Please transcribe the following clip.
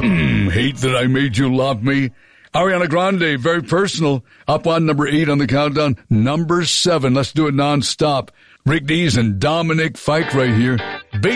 Hate that I made you love me. Ariana Grande, very personal. Up on number 8 on the countdown. Number 7. Let's do it nonstop. Rick Dees and Dominic Fike right here.